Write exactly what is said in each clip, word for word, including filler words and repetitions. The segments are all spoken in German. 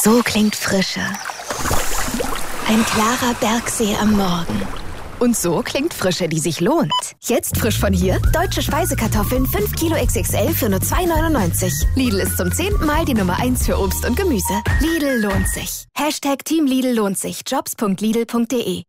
So klingt Frische. Ein klarer Bergsee am Morgen. Und so klingt Frische, die sich lohnt. Jetzt frisch von hier, deutsche Speisekartoffeln fünf Kilo X X L für nur zwei neunundneunzig. Lidl ist zum zehnten Mal die Nummer eins für Obst und Gemüse. Lidl lohnt sich. Hashtag Team Lidl lohnt sich. Jobs punkt lidl punkt de.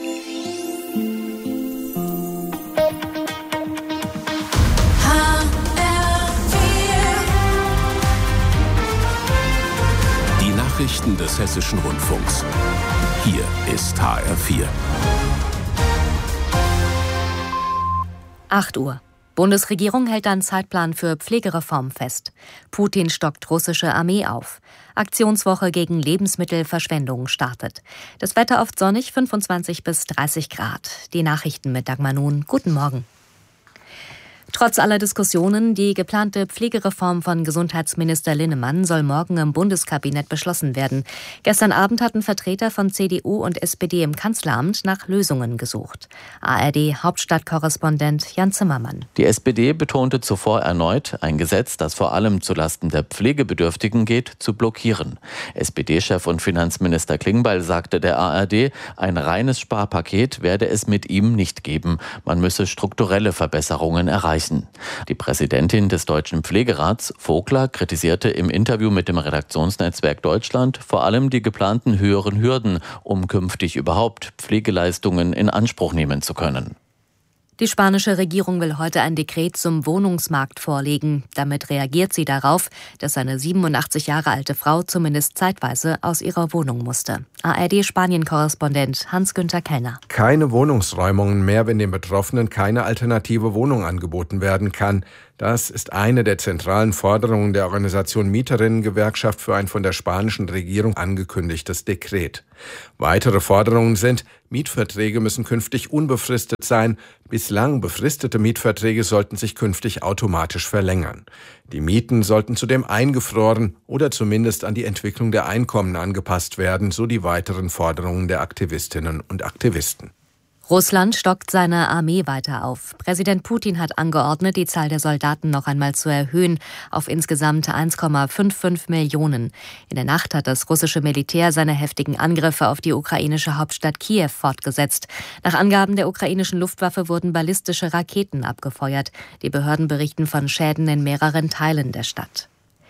Die Nachrichten des Hessischen Rundfunks. Hier ist H R vier. acht Uhr. Bundesregierung hält einen Zeitplan für Pflegereform fest. Putin stockt russische Armee auf. Aktionswoche gegen Lebensmittelverschwendung startet. Das Wetter oft sonnig, fünfundzwanzig bis dreißig Grad. Die Nachrichten mit Dagmar Nun. Guten Morgen. Trotz aller Diskussionen, die geplante Pflegereform von Gesundheitsminister Linnemann soll morgen im Bundeskabinett beschlossen werden. Gestern Abend hatten Vertreter von C D U und S P D im Kanzleramt nach Lösungen gesucht. A R D-Hauptstadtkorrespondent Jan Zimmermann. Die S P D betonte zuvor erneut, ein Gesetz, das vor allem zulasten der Pflegebedürftigen geht, zu blockieren. S P D-Chef und Finanzminister Klingbeil sagte der A R D, ein reines Sparpaket werde es mit ihm nicht geben. Man müsse strukturelle Verbesserungen erreichen. Die Präsidentin des Deutschen Pflegerats, Vogler, kritisierte im Interview mit dem Redaktionsnetzwerk Deutschland vor allem die geplanten höheren Hürden, um künftig überhaupt Pflegeleistungen in Anspruch nehmen zu können. Die spanische Regierung will heute ein Dekret zum Wohnungsmarkt vorlegen. Damit reagiert sie darauf, dass eine siebenundachtzig Jahre alte Frau zumindest zeitweise aus ihrer Wohnung musste. A R D-Spanien-Korrespondent Hans-Günther Kellner. Keine Wohnungsräumungen mehr, wenn den Betroffenen keine alternative Wohnung angeboten werden kann. Das ist eine der zentralen Forderungen der Organisation Mieterinnen-Gewerkschaft für ein von der spanischen Regierung angekündigtes Dekret. Weitere Forderungen sind, Mietverträge müssen künftig unbefristet sein. Bislang befristete Mietverträge sollten sich künftig automatisch verlängern. Die Mieten sollten zudem eingefroren oder zumindest an die Entwicklung der Einkommen angepasst werden, so die weiteren Forderungen der Aktivistinnen und Aktivisten. Russland stockt seine Armee weiter auf. Präsident Putin hat angeordnet, die Zahl der Soldaten noch einmal zu erhöhen auf insgesamt eins Komma fünfundfünfzig Millionen. In der Nacht hat das russische Militär seine heftigen Angriffe auf die ukrainische Hauptstadt Kiew fortgesetzt. Nach Angaben der ukrainischen Luftwaffe wurden ballistische Raketen abgefeuert. Die Behörden berichten von Schäden in mehreren Teilen der Stadt.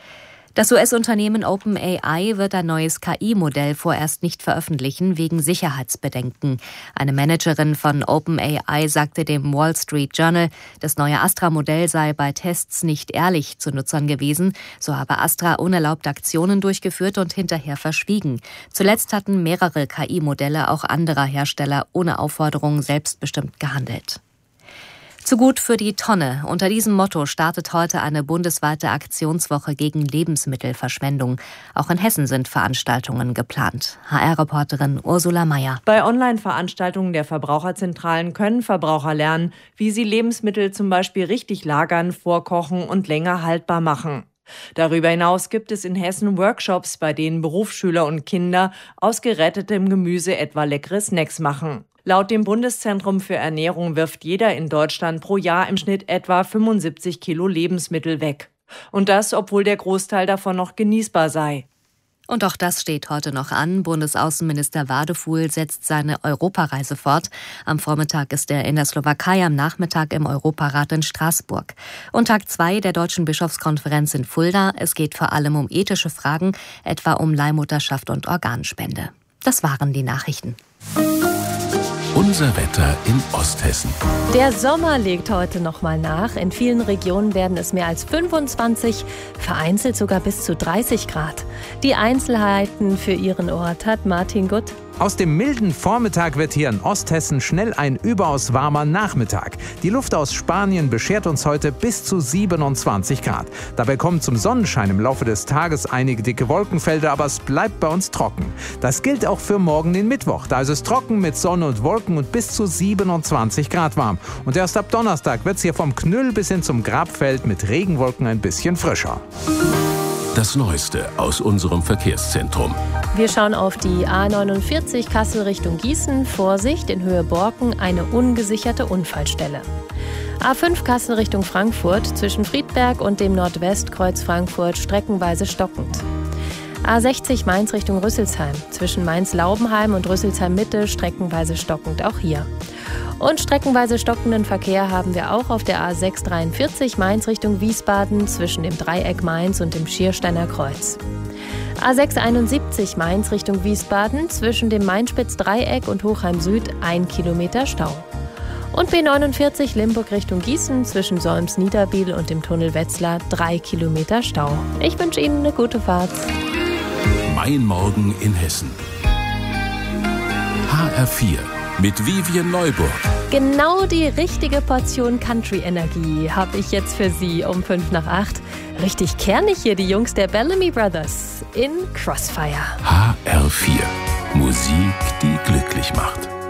Das U S-Unternehmen OpenAI wird ein neues K I-Modell vorerst nicht veröffentlichen, wegen Sicherheitsbedenken. Eine Managerin von OpenAI sagte dem Wall Street Journal, das neue Astra-Modell sei bei Tests nicht ehrlich zu Nutzern gewesen. So habe Astra unerlaubt Aktionen durchgeführt und hinterher verschwiegen. Zuletzt hatten mehrere K I-Modelle auch anderer Hersteller ohne Aufforderung selbstbestimmt gehandelt. Zu gut für die Tonne. Unter diesem Motto startet heute eine bundesweite Aktionswoche gegen Lebensmittelverschwendung. Auch in Hessen sind Veranstaltungen geplant. H R-Reporterin Ursula Mayer. Bei Online-Veranstaltungen der Verbraucherzentralen können Verbraucher lernen, wie sie Lebensmittel zum Beispiel richtig lagern, vorkochen und länger haltbar machen. Darüber hinaus gibt es in Hessen Workshops, bei denen Berufsschüler und Kinder aus gerettetem Gemüse etwa leckere Snacks machen. Laut dem Bundeszentrum für Ernährung wirft jeder in Deutschland pro Jahr im Schnitt etwa fünfundsiebzig Kilo Lebensmittel weg. Und das, obwohl der Großteil davon noch genießbar sei. Und auch das steht heute noch an. Bundesaußenminister Wadefuhl setzt seine Europareise fort. Am Vormittag ist er in der Slowakei, am Nachmittag im Europarat in Straßburg. Und Tag zwei der Deutschen Bischofskonferenz in Fulda. Es geht vor allem um ethische Fragen, etwa um Leihmutterschaft und Organspende. Das waren die Nachrichten. Unser Wetter in Osthessen. Der Sommer legt heute noch mal nach. In vielen Regionen werden es mehr als fünfundzwanzig, vereinzelt sogar bis zu dreißig Grad. Die Einzelheiten für Ihren Ort hat Martin Gutt. Aus dem milden Vormittag wird hier in Osthessen schnell ein überaus warmer Nachmittag. Die Luft aus Spanien beschert uns heute bis zu siebenundzwanzig Grad. Dabei kommen zum Sonnenschein im Laufe des Tages einige dicke Wolkenfelder, aber es bleibt bei uns trocken. Das gilt auch für morgen den Mittwoch. Da ist es trocken mit Sonne und Wolken und bis zu siebenundzwanzig Grad warm. Und erst ab Donnerstag wird es hier vom Knüll bis hin zum Grabfeld mit Regenwolken ein bisschen frischer. Das Neueste aus unserem Verkehrszentrum. Wir schauen auf die A neunundvierzig Kassel Richtung Gießen. Vorsicht, in Höhe Borken eine ungesicherte Unfallstelle. A fünf Kassel Richtung Frankfurt, zwischen Friedberg und dem Nordwestkreuz Frankfurt streckenweise stockend. A sechzig Mainz Richtung Rüsselsheim. Zwischen Mainz-Laubenheim und Rüsselsheim-Mitte streckenweise stockend auch hier. Und streckenweise stockenden Verkehr haben wir auch auf der A sechs dreiundvierzig Mainz Richtung Wiesbaden zwischen dem Dreieck Mainz und dem Schiersteiner Kreuz. A sechs einundsiebzig Mainz Richtung Wiesbaden zwischen dem Mainspitz-Dreieck und Hochheim Süd ein Kilometer Stau. Und B neunundvierzig Limburg Richtung Gießen zwischen Solms-Niederbiel und dem Tunnel Wetzlar drei Kilometer Stau. Ich wünsche Ihnen eine gute Fahrt. Mein Morgen in Hessen. H R vier mit Vivian Neuburg. Genau die richtige Portion Country-Energie habe ich jetzt für Sie um fünf nach acht. Richtig kernig hier die Jungs der Bellamy Brothers in Crossfire. H R vier. Musik, die glücklich macht.